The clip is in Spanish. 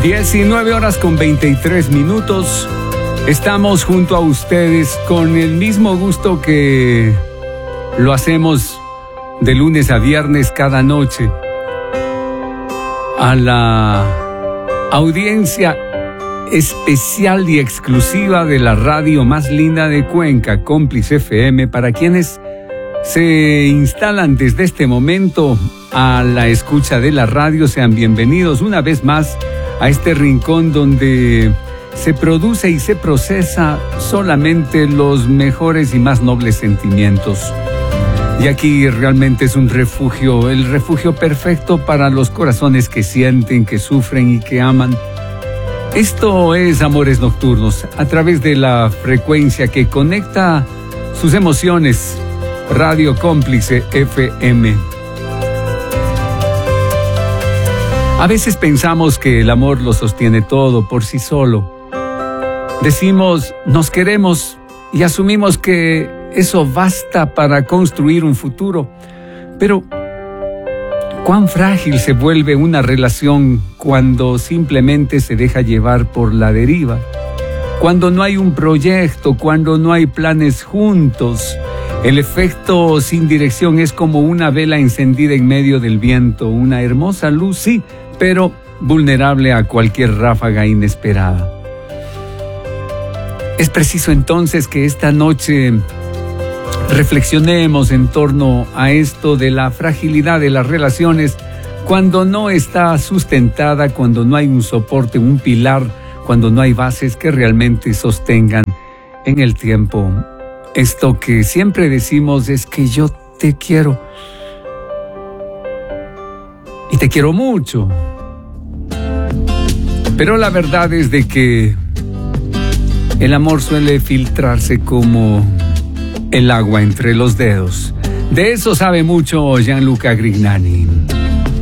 19:23. Estamos junto a ustedes con el mismo gusto que lo hacemos de lunes a viernes cada noche. A la audiencia especial y exclusiva de la radio más linda de Cuenca, Cómplice FM, para quienes se instalan desde este momento a la escucha de la radio, sean bienvenidos una vez más a este rincón donde se produce y se procesa solamente los mejores y más nobles sentimientos. Y aquí realmente es un refugio, el refugio perfecto para los corazones que sienten, que sufren y que aman. Esto es Amores Nocturnos, a través de la frecuencia que conecta sus emociones, Radio Cómplice FM. A veces pensamos que el amor lo sostiene todo por sí solo. Decimos, nos queremos y asumimos que eso basta para construir un futuro. Pero, ¿cuán frágil se vuelve una relación cuando simplemente se deja llevar por la deriva? Cuando no hay un proyecto, cuando no hay planes juntos. El efecto sin dirección es como una vela encendida en medio del viento, una hermosa luz, sí, pero vulnerable a cualquier ráfaga inesperada. Es preciso entonces que esta noche reflexionemos en torno a esto de la fragilidad de las relaciones cuando no está sustentada, cuando no hay un soporte, un pilar, cuando no hay bases que realmente sostengan en el tiempo. Esto que siempre decimos es que yo te quiero. Y te quiero mucho. Pero la verdad es de que el amor suele filtrarse como el agua entre los dedos. De eso sabe mucho Gianluca Grignani.